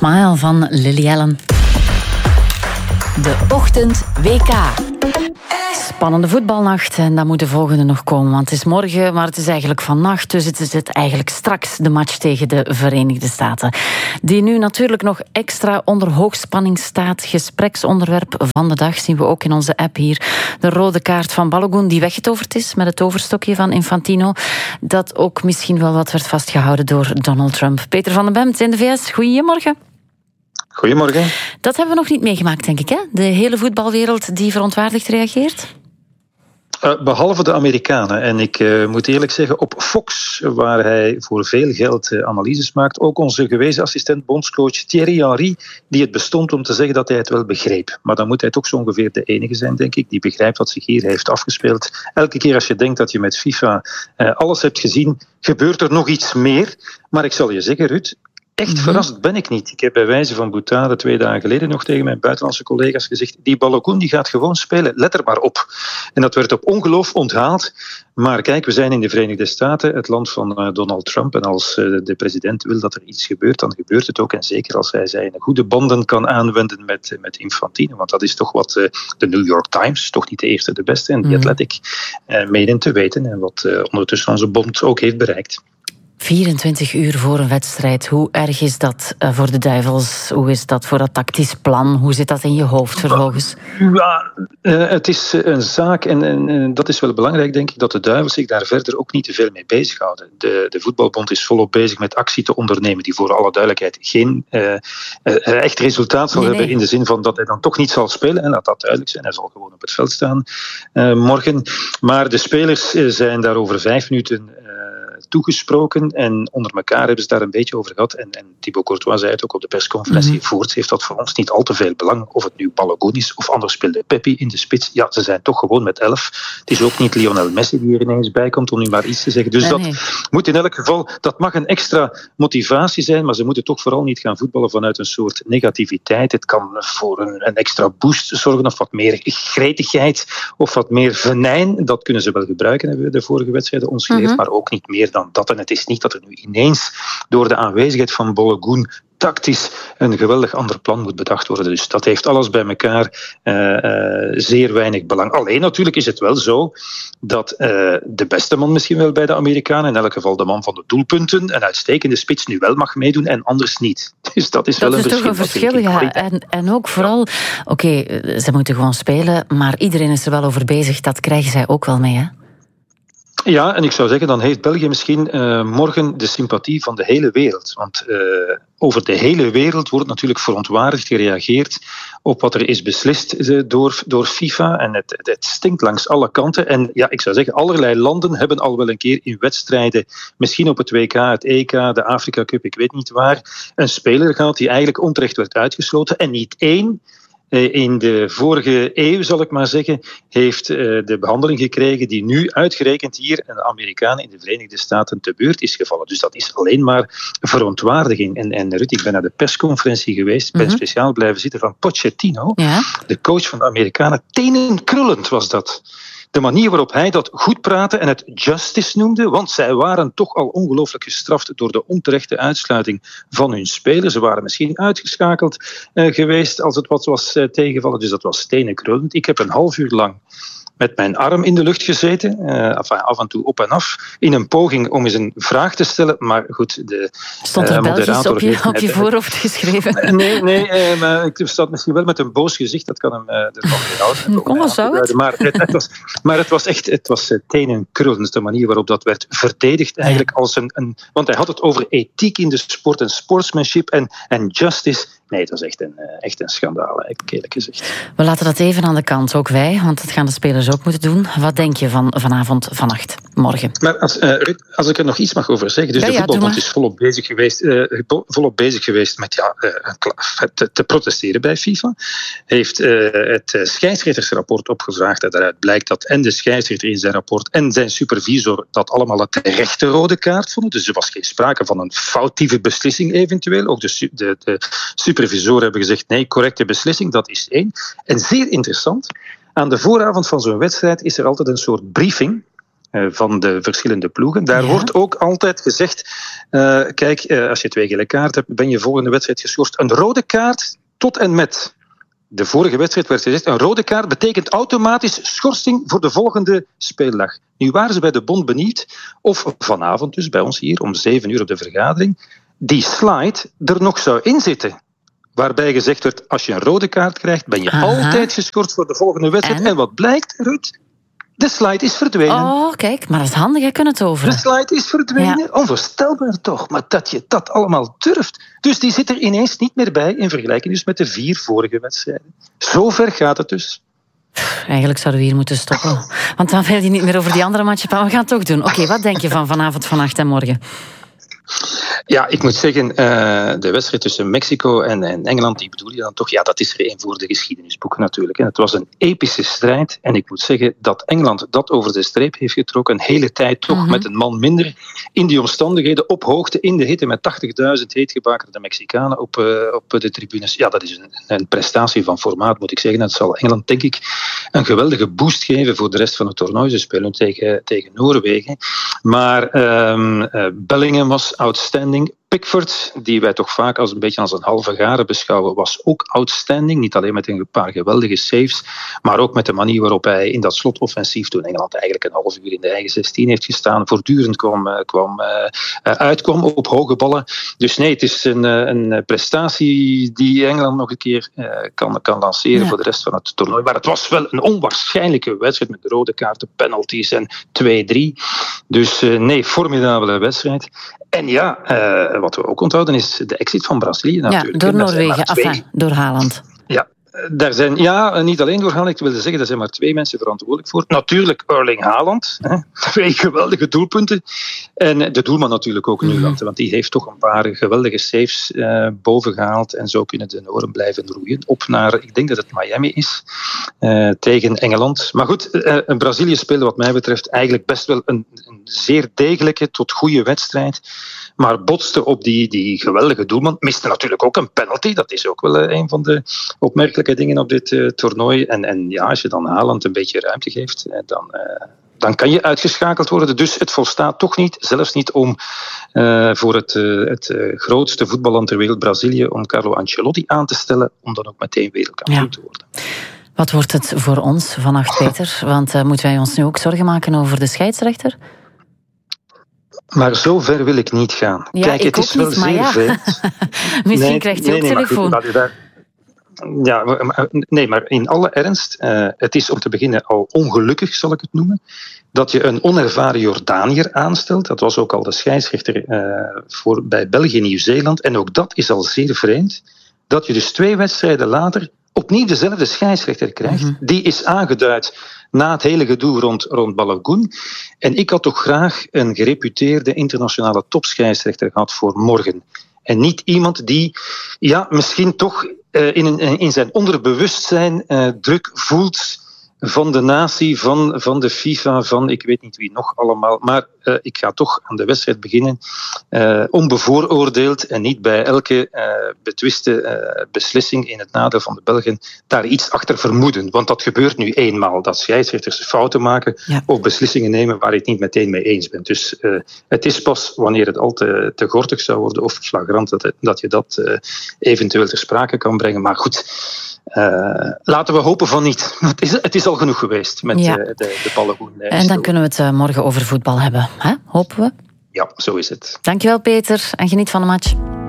Smile van Lily Allen. De Ochtend WK. Spannende voetbalnacht en dan moet de volgende nog komen, want het is morgen, maar het is eigenlijk vannacht, dus het is eigenlijk straks de match tegen de Verenigde Staten. Die nu natuurlijk nog extra onder hoogspanning staat. Gespreksonderwerp van de dag zien we ook in onze app hier. De rode kaart van Balogun die weggetoverd is met het overstokje van Infantino. Dat ook misschien wel wat werd vastgehouden door Donald Trump. Peter van den Bemt in de VS, goedemorgen. Goedemorgen. Dat hebben we nog niet meegemaakt, denk ik, hè? De hele voetbalwereld die verontwaardigd reageert? Behalve de Amerikanen. En ik moet eerlijk zeggen, op Fox, waar hij voor veel geld analyses maakt, ook onze gewezen assistent bondscoach Thierry Henry, die het bestond om te zeggen dat hij het wel begreep. Maar dan moet hij toch zo ongeveer de enige zijn, denk ik, die begrijpt wat zich hier heeft afgespeeld. Elke keer als je denkt dat je met FIFA alles hebt gezien, gebeurt er nog iets meer. Maar ik zal je zeggen, Ruud, echt verrast ben ik niet. Ik heb bij wijze van boutade 2 dagen geleden nog tegen mijn buitenlandse collega's gezegd, die Balogun die gaat gewoon spelen, let er maar op. En dat werd op ongeloof onthaald. Maar kijk, we zijn in de Verenigde Staten, het land van Donald Trump. En als de president wil dat er iets gebeurt, dan gebeurt het ook. En zeker als hij zijn goede banden kan aanwenden met Infantino. Want dat is toch wat de New York Times, toch niet de eerste, de beste, en The Athletic menen te weten. En wat ondertussen onze bond ook heeft bereikt. 24 uur voor een wedstrijd. Hoe erg is dat voor de Duivels? Hoe is dat voor dat tactisch plan? Hoe zit dat in je hoofd vervolgens? Ja, het is een zaak, en dat is wel belangrijk, denk ik, dat de Duivels zich daar verder ook niet te veel mee bezighouden. De voetbalbond is volop bezig met actie te ondernemen die voor alle duidelijkheid geen echt resultaat zal hebben, in de zin van dat hij dan toch niet zal spelen. En laat dat duidelijk zijn, hij zal gewoon op het veld staan morgen. Maar de spelers zijn daar over 5 minuten toegesproken en onder elkaar hebben ze daar een beetje over gehad. En Thibaut Courtois zei het ook op de persconferentie. Voorts heeft dat voor ons niet al te veel belang. Of het nu Balogun is of anders speelde Pepi in de spits. Ja, ze zijn toch gewoon met 11. Het is ook niet Lionel Messi die er ineens bij komt, om nu maar iets te zeggen. Dus dat moet in elk geval, dat mag een extra motivatie zijn, maar ze moeten toch vooral niet gaan voetballen vanuit een soort negativiteit. Het kan voor een extra boost zorgen, of wat meer gretigheid, of wat meer venijn. Dat kunnen ze wel gebruiken, hebben we de vorige wedstrijden ons geleerd, maar ook niet meer dan dat. En het is niet dat er nu ineens door de aanwezigheid van Balogun tactisch een geweldig ander plan moet bedacht worden. Dus dat heeft alles bij elkaar zeer weinig belang. Alleen natuurlijk is het wel zo dat de beste man misschien wel bij de Amerikanen, in elk geval de man van de doelpunten, een uitstekende spits nu wel mag meedoen en anders niet. Dus dat is wel een verschil. Dat is toch een verschil, ja. En ook vooral, oké, ze moeten gewoon spelen, maar iedereen is er wel over bezig. Dat krijgen zij ook wel mee, hè? Ja, en ik zou zeggen, dan heeft België misschien morgen de sympathie van de hele wereld. Want over de hele wereld wordt natuurlijk verontwaardigd gereageerd op wat er is beslist door FIFA. En het stinkt langs alle kanten. En ja, ik zou zeggen, allerlei landen hebben al wel een keer in wedstrijden, misschien op het WK, het EK, de Afrika Cup, ik weet niet waar, een speler gehad die eigenlijk onterecht werd uitgesloten. En niet één in de vorige eeuw, zal ik maar zeggen, heeft de behandeling gekregen die nu uitgerekend hier aan de Amerikanen in de Verenigde Staten te beurt is gevallen. Dus dat is alleen maar verontwaardiging. En Ruud, ik ben naar de persconferentie geweest, ben speciaal blijven zitten van Pochettino, de coach van de Amerikanen. Tenenkrullend was dat. De manier waarop hij dat goed praatte en het justice noemde, want zij waren toch al ongelooflijk gestraft door de onterechte uitsluiting van hun spelers. Ze waren misschien uitgeschakeld geweest als het wat was tegengevallen, dus dat was stenenkrullend. Ik heb een half uur lang met mijn arm in de lucht gezeten, af en toe op en af, in een poging om eens een vraag te stellen. Maar goed, de stond er Belgisch op je voorhoofd geschreven? Nee, maar ik sta misschien wel met een boos gezicht, dat kan hem ervan weerhouden. Kom, wat zou het? Maar het was tenenkrullend, de manier waarop dat werd verdedigd eigenlijk als een... Want hij had het over ethiek in de sport en sportsmanship en justice. Nee, het was echt een schandaal, eerlijk gezegd. We laten dat even aan de kant, ook wij, want dat gaan de spelers ook moeten doen. Wat denk je van vanavond, vannacht, morgen? Maar als ik er nog iets mag over zeggen, dus de voetbalbond is volop bezig geweest met te protesteren bij FIFA. Heeft het scheidsrechtersrapport opgevraagd en daaruit blijkt dat en de scheidsrechter in zijn rapport en zijn supervisor dat allemaal een terechte rode kaart vonden. Dus er was geen sprake van een foutieve beslissing eventueel. Ook de supervisoren hebben gezegd, nee, correcte beslissing, dat is 1. En zeer interessant, aan de vooravond van zo'n wedstrijd is er altijd een soort briefing van de verschillende ploegen. Daar wordt ook altijd gezegd, kijk, als je 2 gele kaarten hebt, ben je volgende wedstrijd geschorst. Een rode kaart tot en met de vorige wedstrijd werd gezegd, een rode kaart betekent automatisch schorsing voor de volgende speeldag. Nu waren ze bij de bond benieuwd of vanavond dus bij ons hier om 7:00 op de vergadering die slide er nog zou inzitten. Waarbij gezegd werd, als je een rode kaart krijgt, ben je altijd geschorst voor de volgende wedstrijd. En wat blijkt, Ruud? De slide is verdwenen. Oh, kijk, maar dat is handig, je kunt het over. De slide is verdwenen. Ja. Onvoorstelbaar toch, maar dat je dat allemaal durft. Dus die zit er ineens niet meer bij in vergelijking dus met de 4 vorige wedstrijden. Zo ver gaat het dus. Eigenlijk zouden we hier moeten stoppen. Want dan wil je niet meer over die andere matchen. Maar we gaan het toch doen. Oké, wat denk je van vanavond, vannacht en morgen? Ja, ik moet zeggen, de wedstrijd tussen Mexico en Engeland, die bedoel je dan toch? Ja, dat is er één voor de geschiedenisboeken natuurlijk. Het was een epische strijd en ik moet zeggen dat Engeland dat over de streep heeft getrokken, een hele tijd toch met een man minder, in die omstandigheden, op hoogte, in de hitte, met 80.000 heetgebakerde Mexicanen op de tribunes. Ja, dat is een prestatie van formaat, moet ik zeggen. Dat zal Engeland, denk ik, een geweldige boost geven voor de rest van het toernooi. Ze spelen tegen Noorwegen. Maar Bellingham was outstanding. Pickford, die wij toch vaak een beetje als een halve garen beschouwen, was ook outstanding. Niet alleen met een paar geweldige saves, maar ook met de manier waarop hij in dat slotoffensief, toen Engeland eigenlijk een half uur in de eigen 16 heeft gestaan, voortdurend uitkwam op hoge ballen. Dus nee, het is een prestatie die Engeland nog een keer kan lanceren voor de rest van het toernooi. Maar het was wel een onwaarschijnlijke wedstrijd met de rode kaarten, penalties en 2-3. Dus nee, formidabele wedstrijd. En ja, wat we ook onthouden is de exit van Brazilië natuurlijk. Ja, door Noorwegen, door Haaland. Ja, daar zijn, niet alleen door Haaland, ik wilde zeggen, daar zijn maar 2 mensen verantwoordelijk voor. Natuurlijk Erling Haaland, 2 geweldige doelpunten. En de doelman natuurlijk ook nu, want die heeft toch een paar geweldige saves bovengehaald. En zo kunnen de Noren blijven roeien. Op naar, ik denk dat het Miami is, tegen Engeland. Maar goed, Brazilië speelde wat mij betreft eigenlijk best wel een zeer degelijke tot goede wedstrijd. Maar botste op die geweldige doelman. Miste natuurlijk ook een penalty. Dat is ook wel een van de opmerkelijke dingen op dit toernooi. En ja, als je dan Haaland een beetje ruimte geeft, dan kan je uitgeschakeld worden. Dus het volstaat toch niet, zelfs niet om voor het grootste voetballand ter wereld, Brazilië, om Carlo Ancelotti aan te stellen, om dan ook meteen wereldkampioen te worden. Wat wordt het voor ons vannacht, Peter? Want moeten wij ons nu ook zorgen maken over de scheidsrechter? Maar zo ver wil ik niet gaan. Ja, kijk, het is wel zeer vreemd. Misschien krijgt hij ook telefoon. Maar in alle ernst, het is om te beginnen al ongelukkig, zal ik het noemen, dat je een onervaren Jordaniër aanstelt. Dat was ook al de scheidsrechter bij België-Nieuw-Zeeland. En ook dat is al zeer vreemd, dat je dus 2 wedstrijden later opnieuw dezelfde scheidsrechter krijgt. Die is aangeduid na het hele gedoe rond Balogun. En ik had toch graag een gereputeerde internationale topscheidsrechter gehad voor morgen. En niet iemand die misschien toch in zijn onderbewustzijn druk voelt van de natie, van de FIFA, van ik weet niet wie nog allemaal. Maar ik ga toch aan de wedstrijd beginnen. Onbevooroordeeld en niet bij elke betwiste beslissing in het nadeel van de Belgen daar iets achter vermoeden. Want dat gebeurt nu eenmaal, dat scheidsrechters fouten maken of beslissingen nemen waar ik het niet meteen mee eens ben. Dus het is pas wanneer het al te gortig zou worden of flagrant dat je dat eventueel ter sprake kan brengen. Maar goed, laten we hopen van niet. Het is al genoeg geweest met de Balogun. En dan kunnen we het morgen over voetbal hebben. Hè? Hopen we? Ja, zo is het. Dankjewel, Peter. En geniet van de match.